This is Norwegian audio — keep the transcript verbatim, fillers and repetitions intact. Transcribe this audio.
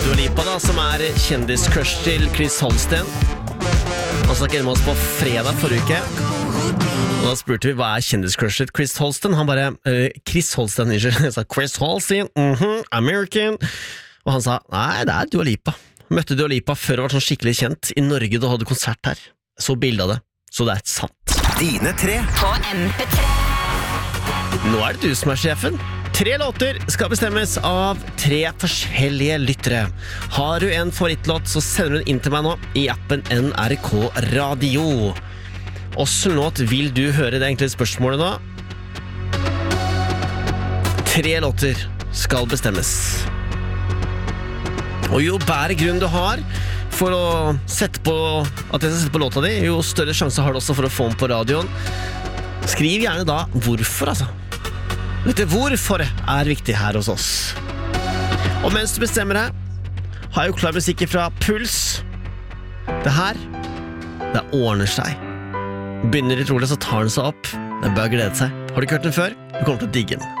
Dua Lipa da, som er kjendiscrush til Chris Holsten. Han snakket hjemme med oss på fredag forrige uke. Og da spurte vi, hva er kjendiscrush til Chris Holsten? Han bare, uh, Chris Holsten, jeg sa Chris Holsten, mhm, American. Og han sa, nei, det er Dua Lipa. Møtte Dua Lipa før hun var sånn skikkelig kjent i Norge, da hadde konsert her. Så bildet av det, så det er et sant. Dine tre På M P tre. Nå er det du som er sjefen. Tre låter skal bestemmes av tre forskjellige lyttere. Har du en favorittlåt, så sender du den inn til meg nå i appen N R K Radio. Hvordan låt vil du høre det enkle spørsmålet nå? Tre låter skal bestemmes. Og jo bedre grunn du har for å sette på at jeg skal sette på låta di, jo større sjanse har du også for å få den på radioen. Skriv gjerne da hvorfor, altså. Vet du, hvorfor er viktig her hos oss. Og mens du bestemmer deg, har jeg jo klar musikk fra Puls. Det her, det ordner seg. Begynner litt rolig, så tar den seg opp. Den bør glede seg. Har du ikke hørt den før? Du kommer til å digge den.